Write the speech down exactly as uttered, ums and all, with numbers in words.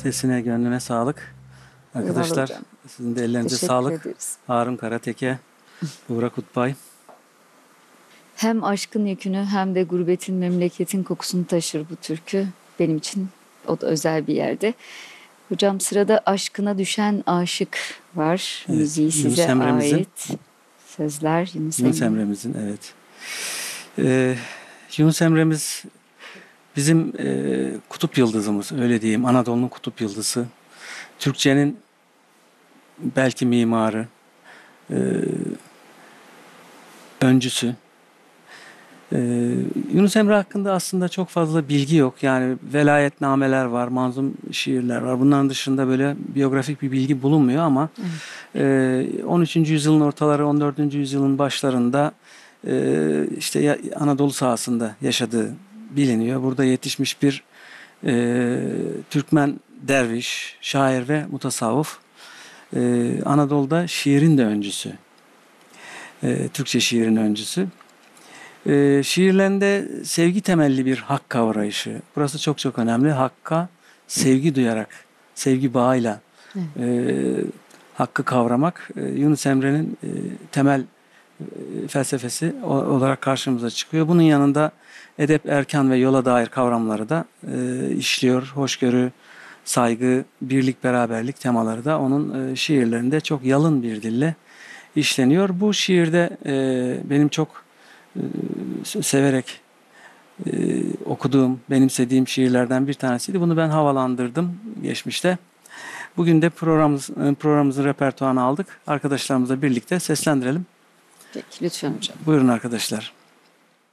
Sesine, gönlüne sağlık. Arkadaşlar hocam. sizin de ellerinize Teşekkür sağlık. ederiz. Harun Karateke, Burak Utbay. Hem aşkın yükünü hem de gurbetin, memleketin kokusunu taşır bu türkü. Benim için o da özel bir yerde. Hocam sırada Aşkına Düşen Aşık var. Evet, Müziği Yunus size Emre'mizin. ait. Sözler Yunus, Yunus Emre. Emre'mizin, evet. Ee, Yunus Emre'miz bizim e, kutup yıldızımız, öyle diyeyim. Anadolu'nun kutup yıldızı. Türkçenin belki mimarı, e, öncüsü. Ee, Yunus Emre hakkında aslında çok fazla bilgi yok. Yani velayetnameler var, manzum şiirler var. Bunların dışında böyle biyografik bir bilgi bulunmuyor ama e, on üçüncü yüzyılın ortaları, on dördüncü yüzyılın başlarında e, işte ya- Anadolu sahasında yaşadığı biliniyor. Burada yetişmiş bir e, Türkmen derviş, şair ve mutasavvıf. E, Anadolu'da şiirin de öncüsü. E, Türkçe şiirin öncüsü. Ee, şiirlerinde sevgi temelli bir hak kavrayışı. Burası çok çok önemli. Hakka sevgi duyarak, sevgi bağıyla e, hakkı kavramak e, Yunus Emre'nin e, temel e, felsefesi o- olarak karşımıza çıkıyor. Bunun yanında edep, erkan ve yola dair kavramları da e, işliyor. Hoşgörü, saygı, birlik, beraberlik temaları da onun e, şiirlerinde çok yalın bir dille işleniyor. Bu şiirde e, benim çok e, severek e, okuduğum, benimsediğim şiirlerden bir tanesiydi. Bunu ben havalandırdım geçmişte. Bugün de programımız, programımızın repertuarını aldık. Arkadaşlarımızla birlikte seslendirelim. Peki lütfen hocam. Buyurun arkadaşlar.